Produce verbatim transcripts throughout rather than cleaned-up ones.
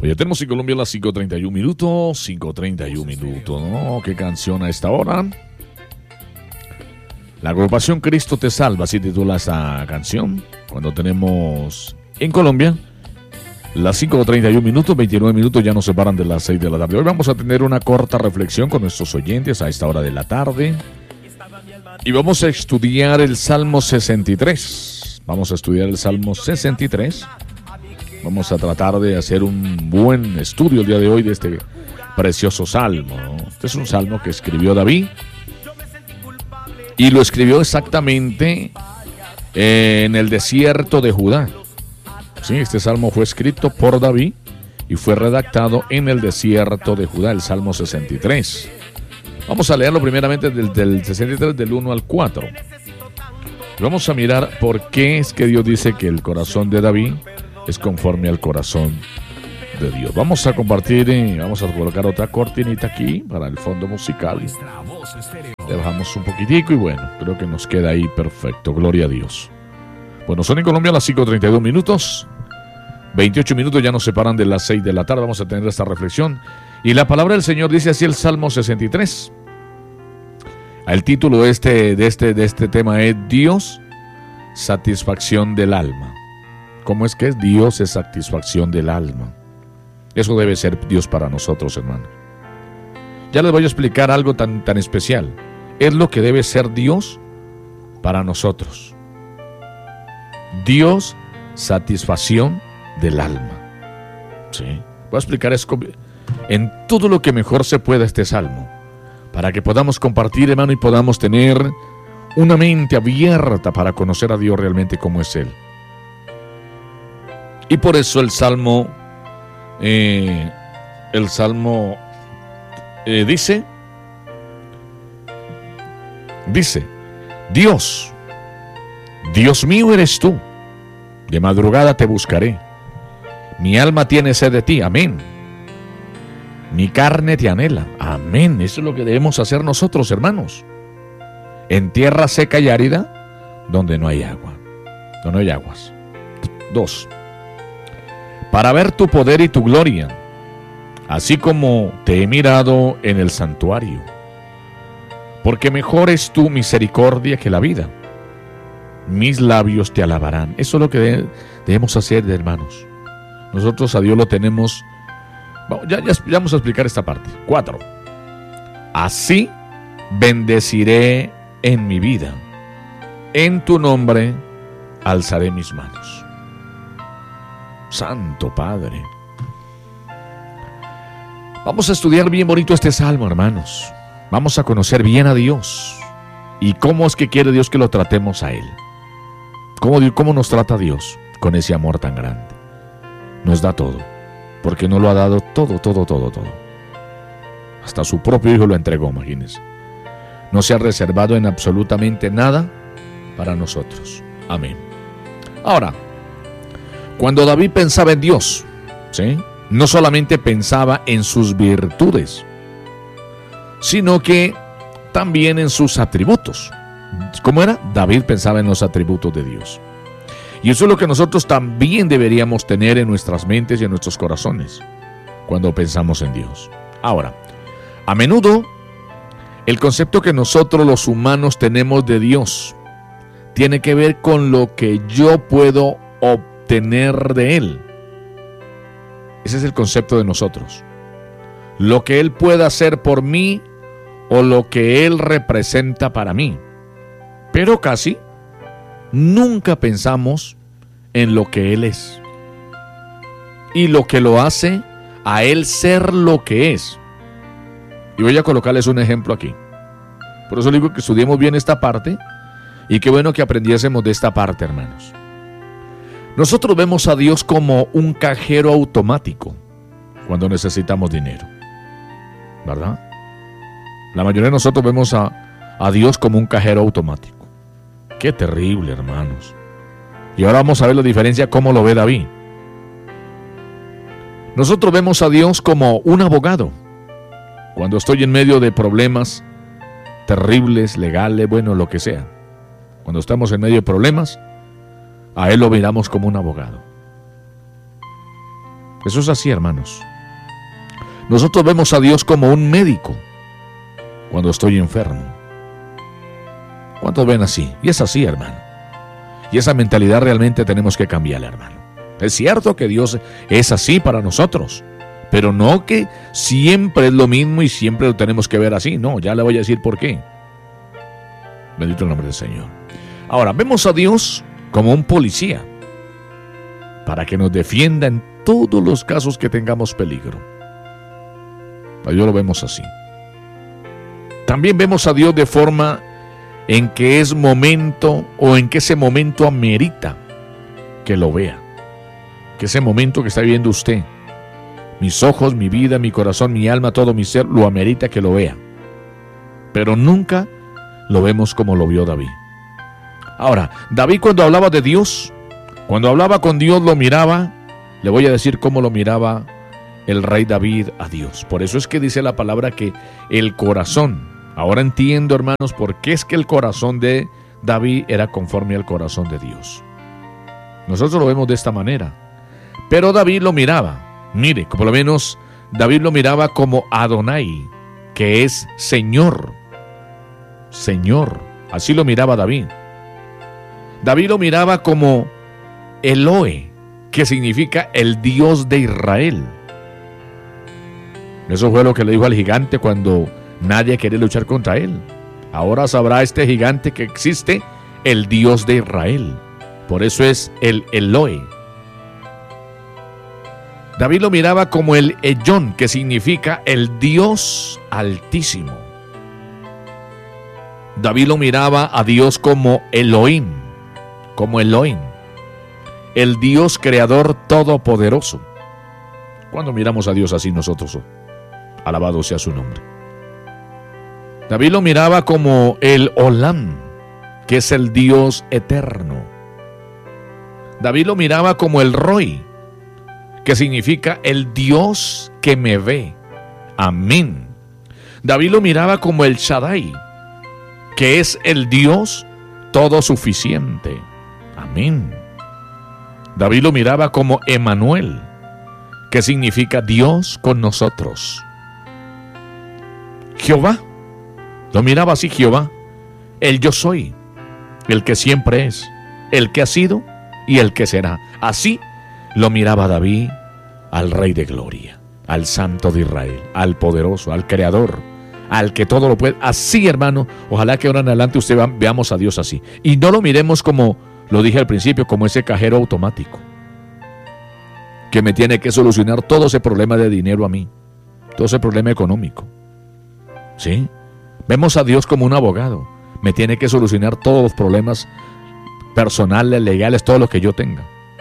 Oye, tenemos en Colombia las cinco treinta y un minutos, cinco treinta y un minutos, ¿no? ¿Qué canción a esta hora? La agrupación Cristo te salva, así titula esa canción. Cuando tenemos en Colombia las cinco treinta y un minutos, veintinueve minutos ya nos separan de las seis de la tarde. Hoy vamos a tener una corta reflexión con nuestros oyentes a esta hora de la tarde. Y vamos a estudiar el Salmo sesenta y tres. Vamos a estudiar el Salmo sesenta y tres. Vamos a tratar de hacer un buen estudio el día de hoy de este precioso salmo, ¿no? Este es un salmo que escribió David y lo escribió exactamente en el desierto de Judá. Sí, este salmo fue escrito por David y fue redactado en el desierto de Judá, el Salmo sesenta y tres. Vamos a leerlo primeramente del, del sesenta y tres, del uno al cuatro. Vamos a mirar por qué es que Dios dice que el corazón de David es conforme al corazón de Dios. Vamos a compartir, eh, vamos a colocar otra cortinita aquí para el fondo musical. Le bajamos un poquitico y bueno, creo que nos queda ahí perfecto. Gloria a Dios. Bueno, son en Colombia las cinco treinta y dos minutos. veintiocho minutos ya nos separan de las seis de la tarde. Vamos a tener esta reflexión. Y la palabra del Señor dice así el Salmo sesenta y tres. El título de este, de este, de este tema es Dios, satisfacción del alma. ¿Cómo es que es? Dios es satisfacción del alma. Eso debe ser Dios para nosotros, hermano. Ya les voy a explicar algo tan, tan especial. Es lo que debe ser Dios para nosotros. Dios, satisfacción del alma. ¿Sí? Voy a explicar eso en todo lo que mejor se pueda este salmo, para que podamos compartir, hermano, y podamos tener una mente abierta para conocer a Dios realmente como es Él. Y por eso el Salmo, eh, el Salmo eh, dice, dice, Dios, Dios mío eres tú, de madrugada te buscaré, mi alma tiene sed de ti, amén, mi carne te anhela, amén. Eso es lo que debemos hacer nosotros, hermanos, en tierra seca y árida, donde no hay agua, donde no hay aguas. Dos, para ver tu poder y tu gloria, así como te he mirado en el santuario. Porque mejor es tu misericordia que la vida. Mis labios te alabarán. Eso es lo que de, debemos hacer, hermanos. Nosotros a Dios lo tenemos. Ya, ya, ya vamos a explicar esta parte. Cuatro. Así bendeciré en mi vida. En tu nombre alzaré mis manos. Santo Padre. Vamos a estudiar bien bonito este salmo, hermanos. Vamos a conocer bien a Dios y cómo es que quiere Dios que lo tratemos a Él. ¿Cómo, cómo nos trata Dios con ese amor tan grande? Nos da todo, porque nos lo ha dado todo, todo, todo, todo. Hasta su propio Hijo lo entregó, imagínense. No se ha reservado en absolutamente nada para nosotros. Amén. Ahora, cuando David pensaba en Dios, ¿sí?, no solamente pensaba en sus virtudes, sino que también en sus atributos. ¿Cómo era? David pensaba en los atributos de Dios. Y eso es lo que nosotros también deberíamos tener en nuestras mentes y en nuestros corazones cuando pensamos en Dios. Ahora, a menudo el concepto que nosotros los humanos tenemos de Dios tiene que ver con lo que yo puedo obtener tener de Él. Ese es el concepto de nosotros. Lo que Él pueda hacer por mí o lo que Él representa para mí. Pero casi nunca pensamos en lo que Él es y lo que lo hace a Él ser lo que es. Y voy a colocarles un ejemplo aquí. Por eso digo que estudiemos bien esta parte y qué bueno que aprendiésemos de esta parte, hermanos. Nosotros vemos a Dios como un cajero automático cuando necesitamos dinero, ¿verdad? La mayoría de nosotros vemos a, a Dios como un cajero automático. Qué terrible, hermanos. Y ahora vamos a ver la diferencia, cómo lo ve David. Nosotros vemos a Dios como un abogado. Cuando estoy en medio de problemas terribles, legales, bueno, lo que sea. Cuando estamos en medio de problemas, a Él lo miramos como un abogado. Eso es así, hermanos. Nosotros vemos a Dios como un médico cuando estoy enfermo. ¿Cuántos ven así? Y es así, hermano. Y esa mentalidad realmente tenemos que cambiarla, hermano. Es cierto que Dios es así para nosotros, pero no que siempre es lo mismo y siempre lo tenemos que ver así. No, ya le voy a decir por qué. Bendito el nombre del Señor. Ahora, vemos a Dios como un policía para que nos defienda en todos los casos que tengamos peligro. Yo lo vemos así. También vemos a Dios de forma en que es momento o en que ese momento amerita que lo vea. Que ese momento que está viviendo usted, mis ojos, mi vida, mi corazón, mi alma, todo mi ser, lo amerita que lo vea. Pero nunca lo vemos como lo vio David. Ahora, David cuando hablaba de Dios, cuando hablaba con Dios lo miraba, le voy a decir cómo lo miraba el rey David a Dios. Por eso es que dice la palabra que el corazón, ahora entiendo, hermanos, por qué es que el corazón de David era conforme al corazón de Dios. Nosotros lo vemos de esta manera. Pero David lo miraba, mire, por lo menos David lo miraba como Adonai, que es Señor. Señor, así lo miraba David. David lo miraba como Elohe, que significa el Dios de Israel. Eso fue lo que le dijo al gigante cuando nadie quería luchar contra él. Ahora sabrá este gigante que existe el Dios de Israel. Por eso es el Elohe. David lo miraba como el Ellón, que significa el Dios Altísimo. David lo miraba a Dios como Elohim, como Elohim, el Dios creador todopoderoso. Cuando miramos a Dios así nosotros, alabado sea su nombre. David lo miraba como el Olam, que es el Dios eterno. David lo miraba como el Roi, que significa el Dios que me ve. Amén. David lo miraba como el Shaddai, que es el Dios todo suficiente. Amén. David lo miraba como Emanuel, que significa Dios con nosotros. Jehová, lo miraba así Jehová, el yo soy, el que siempre es, el que ha sido y el que será. Así lo miraba David al Rey de Gloria, al Santo de Israel, al poderoso, al Creador, al que todo lo puede. Así, hermano, ojalá que ahora en adelante usted va, veamos a Dios así. Y no lo miremos como, lo dije al principio, como ese cajero automático que me tiene que solucionar todo ese problema de dinero a mí, todo ese problema económico. ¿Sí? Vemos a Dios como un abogado. Me tiene que solucionar todos los problemas personales, legales, todo lo que yo tenga.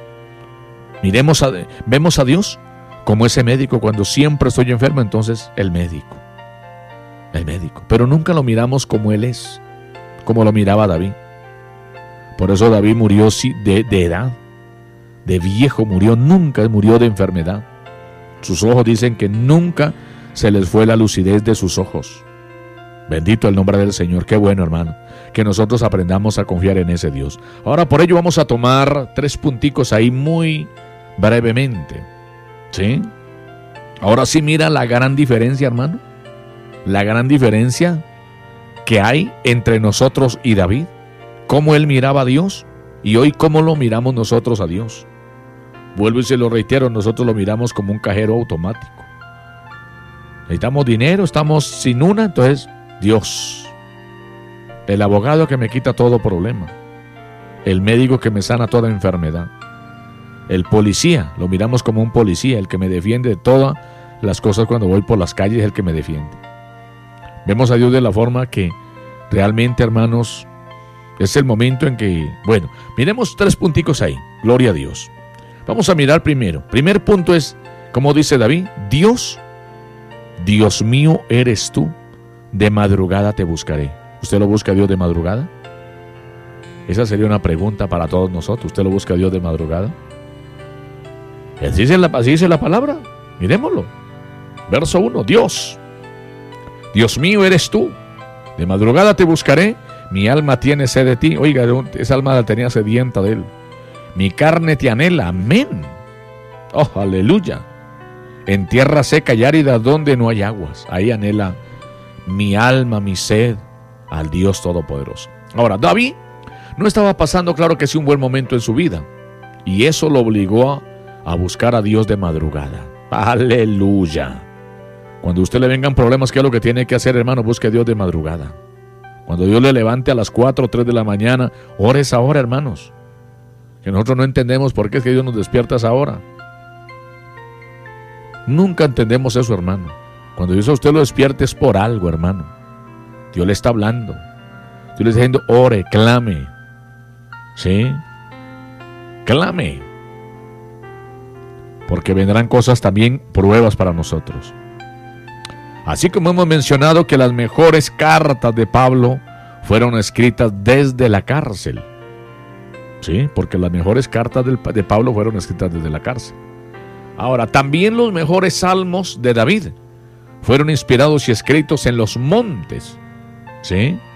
Miremos a, vemos a Dios como ese médico. Cuando siempre estoy enfermo, entonces el médico. El médico. Pero nunca lo miramos como Él es, como lo miraba David. Por eso David murió de, de edad, de viejo murió, nunca murió de enfermedad. Sus ojos dicen que nunca se les fue la lucidez de sus ojos. Bendito el nombre del Señor. Qué bueno, hermano, que nosotros aprendamos a confiar en ese Dios. Ahora por ello vamos a tomar tres punticos ahí muy brevemente. ¿Sí? Ahora sí mira la gran diferencia, hermano. La gran diferencia que hay entre nosotros y David. Cómo él miraba a Dios y hoy cómo lo miramos nosotros a Dios. Vuelvo y se lo reitero, nosotros lo miramos como un cajero automático. Necesitamos dinero, estamos sin una, entonces Dios, el abogado que me quita todo problema, el médico que me sana toda enfermedad, el policía, lo miramos como un policía, el que me defiende de todas las cosas cuando voy por las calles, es el que me defiende. Vemos a Dios de la forma que realmente, hermanos, es el momento en que, bueno, miremos tres punticos ahí, gloria a Dios. Vamos a mirar primero, primer punto es, como dice David, Dios, Dios mío eres tú, de madrugada te buscaré. ¿Usted lo busca a Dios de madrugada? Esa sería una pregunta para todos nosotros. ¿Usted lo busca a Dios de madrugada? Así dice la, así dice la palabra. Miremoslo. Verso uno. Dios. Dios mío eres tú. De madrugada te buscaré. Mi alma tiene sed de ti. Oiga, esa alma la tenía sedienta de él. Mi carne te anhela. Amén. Oh, aleluya. En tierra seca y árida donde no hay aguas. Ahí anhela mi alma, mi sed, al Dios Todopoderoso. Ahora, David no estaba pasando, claro que sí, un buen momento en su vida. Y eso lo obligó a, a buscar a Dios de madrugada. Aleluya. Cuando a usted le vengan problemas, ¿qué es lo que tiene que hacer, hermano? Busque a Dios de madrugada. Cuando Dios le levante a las cuatro o tres de la mañana, ore esa hora, hermanos. Que nosotros no entendemos por qué es que Dios nos despierta a esa hora. Nunca entendemos eso, hermano. Cuando Dios a usted lo despierte es por algo, hermano. Dios le está hablando. Dios le está diciendo, ore, clame. ¿Sí? Clame. Porque vendrán cosas también, pruebas para nosotros. Así como hemos mencionado que las mejores cartas de Pablo fueron escritas desde la cárcel. Sí, porque las mejores cartas de Pablo fueron escritas desde la cárcel. Ahora, también los mejores salmos de David fueron inspirados y escritos en los montes. ¿Sí?